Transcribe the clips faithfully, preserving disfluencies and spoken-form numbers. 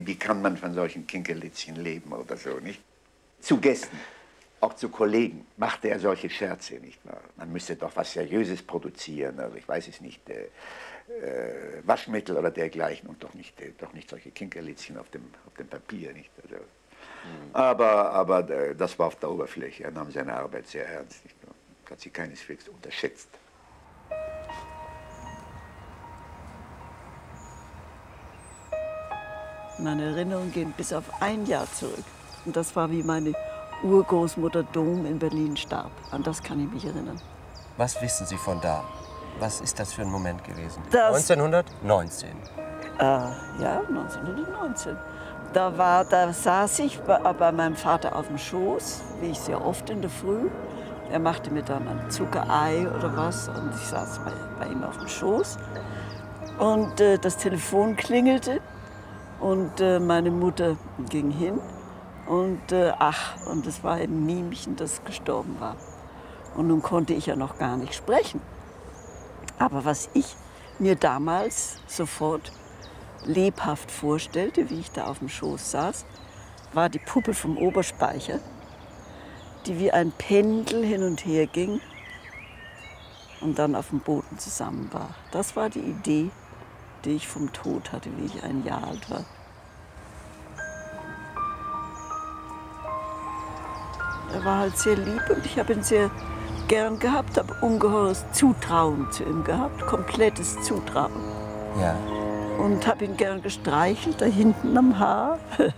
Wie kann man von solchen Kinkerlitzchen leben oder so, nicht? Zu Gästen, auch zu Kollegen, machte er solche Scherze, nicht wahr? Man müsste doch was Seriöses produzieren, also ich weiß es nicht, äh, äh, Waschmittel oder dergleichen und doch nicht, äh, doch nicht solche Kinkerlitzchen auf dem, auf dem Papier, nicht? Also, mhm. Aber, aber äh, das war auf der Oberfläche, er nahm seine Arbeit sehr ernst, nicht wahr? Hat sie keineswegs unterschätzt. Meine Erinnerungen gehen bis auf ein Jahr zurück. Und das war, wie meine Urgroßmutter Dom in Berlin starb. An das kann ich mich erinnern. Was wissen Sie von da? Was ist das für ein Moment gewesen? Das, neunzehnhundertneunzehn. Äh, ja, neunzehnhundertneunzehn. Da, war, da saß ich bei, bei meinem Vater auf dem Schoß, wie ich sehr oft in der Früh. Er machte mir dann ein Zuckerei oder was und ich saß bei, bei ihm auf dem Schoß. Und äh, das Telefon klingelte. Und äh, meine Mutter ging hin und äh, ach, und es war ein Mimchen, das gestorben war. Und nun konnte ich ja noch gar nicht sprechen. Aber was ich mir damals sofort lebhaft vorstellte, wie ich da auf dem Schoß saß, war die Puppe vom Oberspeicher, die wie ein Pendel hin und her ging und dann auf dem Boden zusammen war. Das war die Idee, die ich vom Tod hatte, wie ich ein Jahr alt war. Er war halt sehr lieb und ich habe ihn sehr gern gehabt, habe ungeheures Zutrauen zu ihm gehabt, komplettes Zutrauen. Ja. Und habe ihn gern gestreichelt, da hinten am Haar.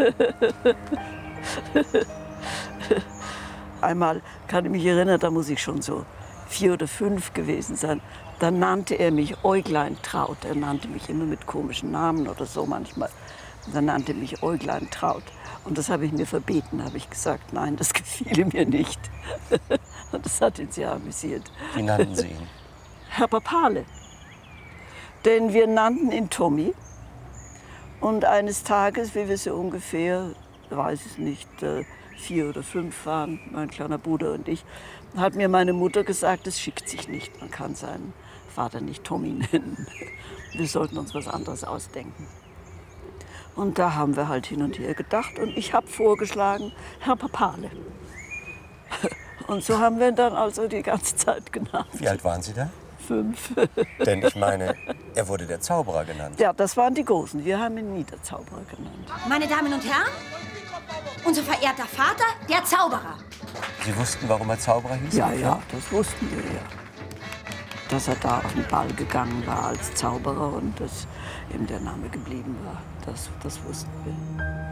Einmal kann ich mich erinnern, da muss ich schon so vier oder fünf gewesen sein. Da nannte er mich Äuglein Traut. Er nannte mich immer mit komischen Namen oder so manchmal. Und dann nannte er mich Äuglein Traut. Und das habe ich mir verbeten, habe ich gesagt, nein, das gefiel mir nicht. Und das hat ihn sehr amüsiert. Wie nannten Sie ihn? Herr Papale. Denn wir nannten ihn Tommy. Und eines Tages, wie wir so ungefähr, weiß ich nicht, vier oder fünf waren, mein kleiner Bruder und ich, hat mir meine Mutter gesagt, es schickt sich nicht. Man kann seinen Vater nicht Tommy nennen. Wir sollten uns was anderes ausdenken. Und da haben wir halt hin und her gedacht und ich habe vorgeschlagen, Herr Papale. Und so haben wir ihn dann also die ganze Zeit genannt. Wie alt waren Sie da? Fünf. Denn ich meine, er wurde der Zauberer genannt. Ja, das waren die Großen. Wir haben ihn nie der Zauberer genannt. Meine Damen und Herren, unser verehrter Vater, der Zauberer. Sie wussten, warum er Zauberer hieß? Ja, ja, das wussten wir ja. Dass er da auf den Ball gegangen war als Zauberer und dass ihm der Name geblieben war, das, das wussten wir.